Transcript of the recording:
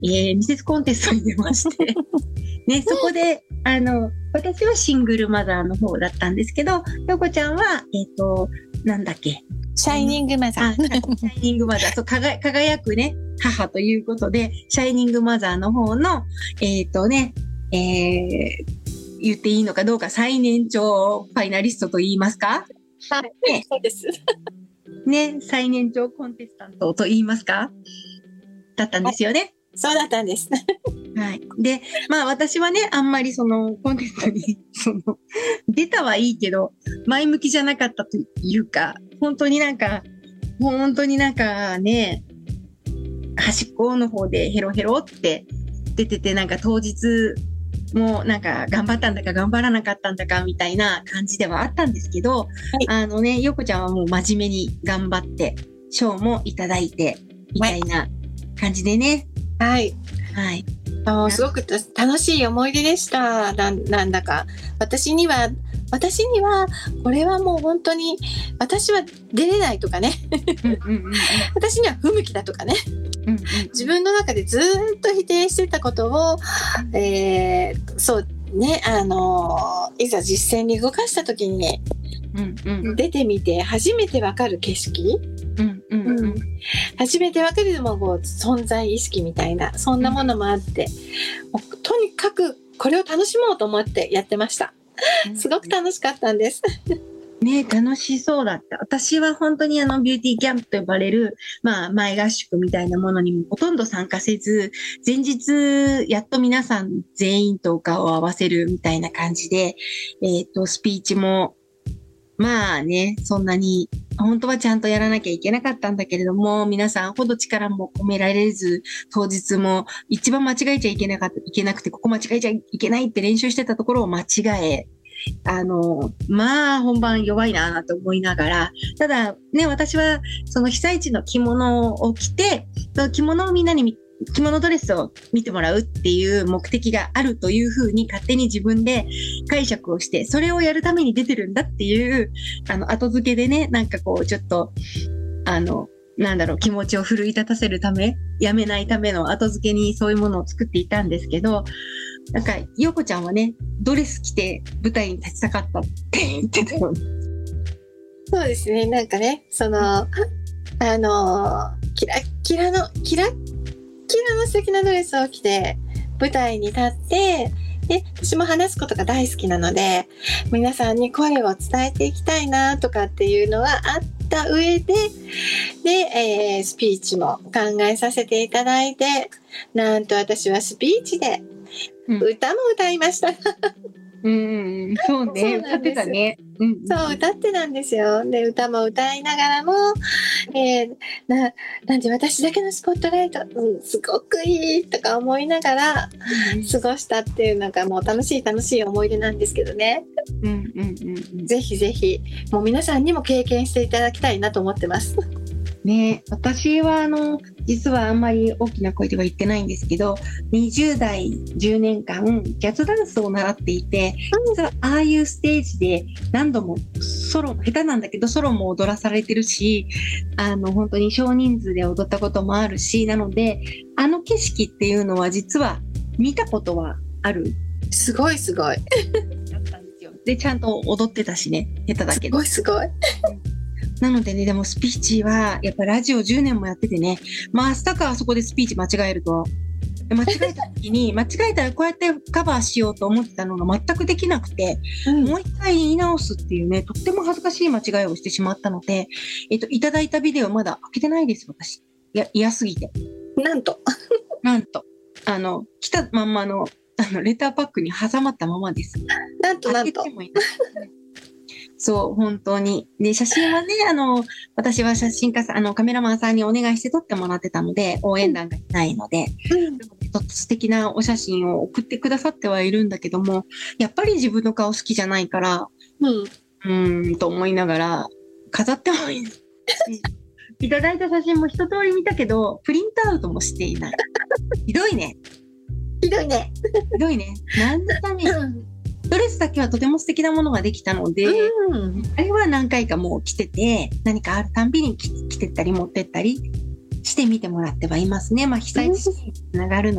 ミセスコンテストに出まして、ね、そこで、私はシングルマザーの方だったんですけど、よこちゃんは、なんだっけ。 シャイニングマザー。 シャイニングマザー。そう、輝くね、母ということで、シャイニングマザーの方の、言っていいのかどうか、最年長ファイナリストと言いますか？ はい、ね、そうです。 ね、最年長コンテスタントと言いますか？だったんですよね。 そうだったんです。 はい。で、まあ私はね、あんまりそのコンテストに、出たはいいけど、前向きじゃなかったというか、本当になんかね、端っこの方でヘロヘロって出てて、なんか当日もなんか頑張ったんだか頑張らなかったんだかみたいな感じではあったんですけど、はい、よこちゃんはもう真面目に頑張って、賞もいただいて、みたいな感じでね。 はい。 はい。 すごく楽しい思い出でした。なんだか。私には、これはもう本当に、私は出れないとかね。私には不向きだとかね。自分の中でずっと否定してたことを、そうね、いざ実践に動かした時にね、出てみて初めてわかる景色、初めてわかるのもこう存在意識みたいな、そんなものもあって、とにかくこれを楽しもうと思ってやってました。すごく楽しかったんです。 ね、楽しそうだった。私は本当にビューティーキャンプと呼ばれる、まあ、前合宿みたいなものにもほとんど参加せず、前日、やっと皆さん全員と顔を合わせるみたいな感じで、スピーチも、まあね、そんなに、本当はちゃんとやらなきゃいけなかったんだけれども、皆さんほど力も込められず、当日も一番間違えちゃいけなくて、ここ間違えちゃいけないって練習してたところを間違え、まあ、本番弱いなと思いながら、ただね、私はその被災地の着物を着て、その着物をみんなに着物ドレスを見てもらうっていう目的があるというふうに勝手に自分で解釈をして、それをやるために出てるんだっていう、後付けでね、なんかこう、ちょっと、気持ちを奮い立たせるため、やめないための後付けにそういうものを作っていたんですけど、なんか、よこちゃんはね、ドレス着て舞台に立ちたかったって言ってたよね。 そうですね、なんかね、キラキラの素敵なドレスを着て舞台に立って、で、私も話すことが大好きなので、皆さんに声を伝えていきたいなとかっていうのはあった上で、で、スピーチも考えさせていただいて、なんと私はスピーチで歌も歌いました。 そうね、歌ってたね。 そう、歌ってたんですよ。で、歌も歌いながらも、なんで私だけのスポットライト、すごくいいとか思いながら過ごしたっていうのがもう楽しい思い出なんですけどね。ぜひぜひ、もう皆さんにも経験していただきたいなと思ってます。 ね、私は実はあんまり大きな声では言ってないんですけど、20代10年間ジャズダンスを習っていて、実はああいうステージで何度も下手なんだけどソロも踊らされてるし、本当に少人数で踊ったこともあるし、なので景色っていうのは実は見たことはある。 すごいだったんですよ。でちゃんと踊ってたしね、下手だけどすごいなのでね、でもスピーチは、やっぱラジオ10年もやっててね、まさかあそこでスピーチ間違えると。間違えた時に、間違えたらこうやってカバーしようと思ってたのが全くできなくて、もう一回言い直すっていうね、とっても恥ずかしい間違いをしてしまったので、いただいたビデオまだ開けてないです、私。嫌すぎて。 なんと。 来たまんまの、レターパックに挟まったままです。 なんと。 開けてもいいそう、本当に。で、写真はね、私は写真家さん、カメラマンさんにお願いして撮ってもらってたので、応援団がいないので、素敵なお写真を送ってくださってはいるんだけども、やっぱり自分の顔好きじゃないから、と思いながら、飾ってもいい。いただいた写真も一通り見たけど、プリントアウトもしていない。ひどいね。何のためにドレスだけはとても素敵なものができたので、あれは何回かもう着てて、何かあるたんびに着てったり持ってったりしてみてもらってはいますね。まあ、被災地につながるの